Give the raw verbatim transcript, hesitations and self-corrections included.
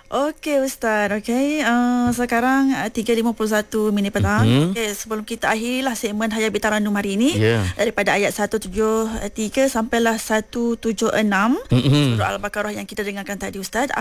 Okey Ustaz, okey. Uh, sekarang uh, tiga lima puluh satu minit petang. Mm-hmm. Okey, sebelum kita akhirilah segmen Hayat Bitarandum hari ini, Yeah. daripada ayat seratus tujuh puluh tiga sampailah seratus tujuh puluh enam Mm-hmm. surah Al-Baqarah yang kita dengarkan tadi Ustaz.